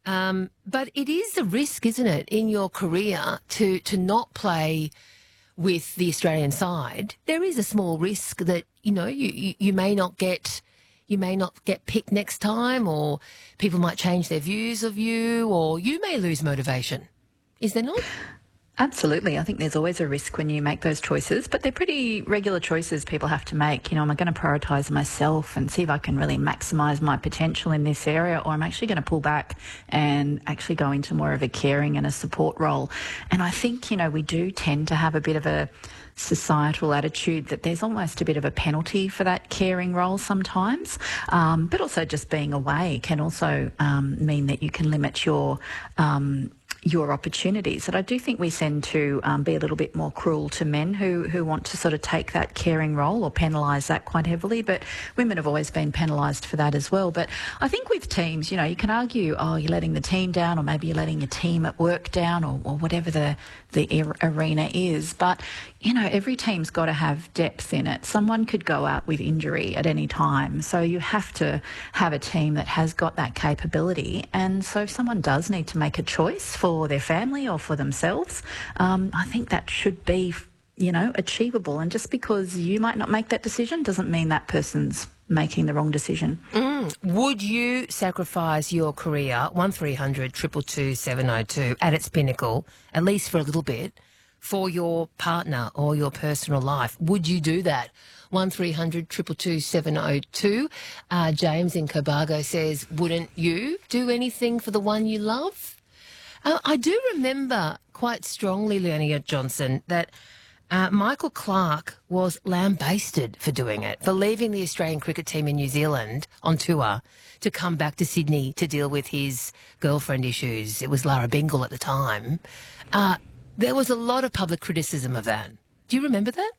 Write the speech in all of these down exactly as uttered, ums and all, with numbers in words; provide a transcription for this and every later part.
Um, but it is a risk, isn't it, in your career to, to not play with the Australian side. There is a small risk that, you know, you, you, you may not get you may not get picked next time, or people might change their views of you, or you may lose motivation. Is there not? Absolutely. I think there's always a risk when you make those choices, but they're pretty regular choices people have to make. You know, am I going to prioritise myself and see if I can really maximise my potential in this area, or I'm actually going to pull back and actually go into more of a caring and a support role? And I think, you know, we do tend to have a bit of a societal attitude that there's almost a bit of a penalty for that caring role sometimes, um, but also just being away can also um, mean that you can limit your um, your opportunities. And I do think we tend to um, be a little bit more cruel to men who, who want to sort of take that caring role or penalise that quite heavily, but women have always been penalised for that as well. But I think with teams, you know, you can argue, oh, you're letting the team down, or maybe you're letting your team at work down, or, or whatever the, the arena is. But, you know, every team's got to have depth in it. Someone could go out with injury at any time. So you have to have a team that has got that capability. And so if someone does need to make a choice for their family or for themselves, um, I think that should be, you know, achievable. And just because you might not make that decision doesn't mean that person's making the wrong decision. Mm. Would you sacrifice your career, one three hundred two two two seven oh two, at its pinnacle, at least for a little bit, for your partner or your personal life? Would you do that? one three hundred two two two seven oh two. Uh, James in Cobargo says, wouldn't you do anything for the one you love? Uh, I do remember quite strongly, Leonie Johnson, that uh, Michael Clarke was lambasted for doing it, for leaving the Australian cricket team in New Zealand on tour to come back to Sydney to deal with his girlfriend issues. It was Lara Bingle at the time. Uh, there was a lot of public criticism of that. Do you remember that?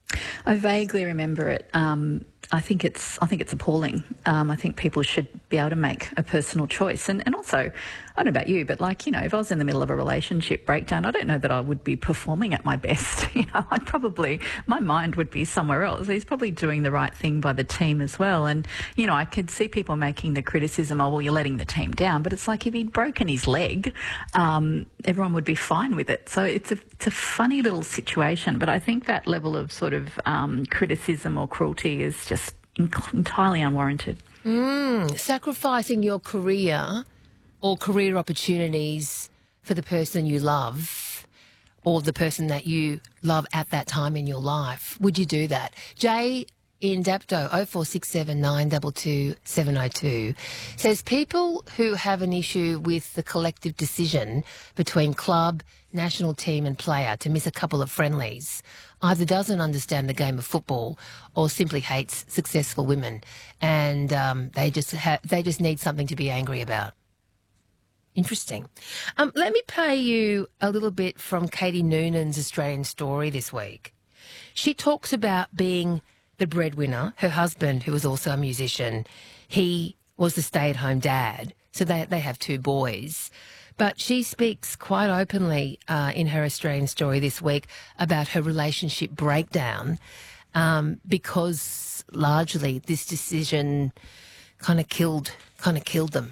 I vaguely remember it. Um, I think it's I think it's appalling. Um, I think people should be able to make a personal choice. And, and also, I don't know about you, but like, you know, if I was in the middle of a relationship breakdown, I don't know that I would be performing at my best. You know, I'd probably, my mind would be somewhere else. He's probably doing the right thing by the team as well. And, you know, I could see people making the criticism, oh, well, you're letting the team down. But it's like if he'd broken his leg, um, everyone would be fine with it. So it's a, it's a funny little situation. But I think that level of sort of um, criticism or cruelty is just entirely unwarranted. Mm, sacrificing your career or career opportunities for the person you love, or the person that you love at that time in your life. Would you do that? Jay in Dapto, oh four six seven nine two two seven oh two, says people who have an issue with the collective decision between club, national team and player to miss a couple of friendlies either doesn't understand the game of football or simply hates successful women, and um, they just ha- they just need something to be angry about. Interesting. Um, let me play you a little bit from Katie Noonan's Australian Story this week. She talks about being the breadwinner. Her husband, who was also a musician, he was the stay-at-home dad, so they they have two boys. But she speaks quite openly uh, in her Australian Story this week about her relationship breakdown um, because largely this decision kind of killed kind of killed them.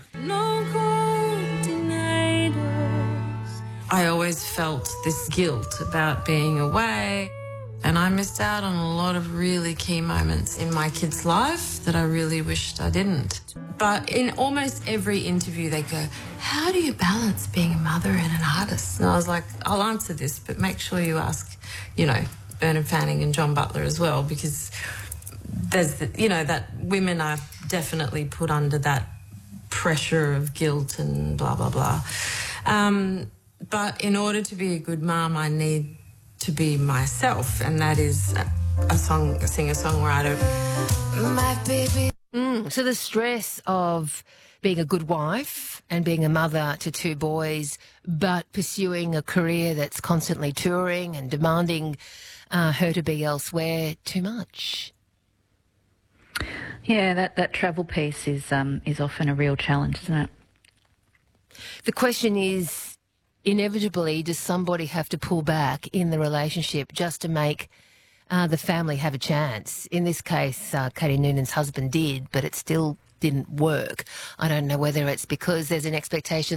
I always felt this guilt about being away, and I missed out on a lot of really key moments in my kid's life that I really wished I didn't. But in almost every interview they go, how do you balance being a mother and an artist? And I was like, I'll answer this, but make sure you ask, you know, Bernard Fanning and John Butler as well, because there's, the, you know, that women are definitely put under that pressure of guilt and blah, blah, blah. Um, but in order to be a good mum, I need to be myself, and that is a, a song, a singer-songwriter. My baby. Mm, so the stress of being a good wife and being a mother to two boys, but pursuing a career that's constantly touring and demanding uh, her to be elsewhere too much. Yeah, that, that travel piece is um, is often a real challenge, isn't it? The question is, inevitably, does somebody have to pull back in the relationship just to make uh, the family have a chance? In this case, uh, Katie Noonan's husband did, but it still didn't work. I don't know whether it's because there's an expectation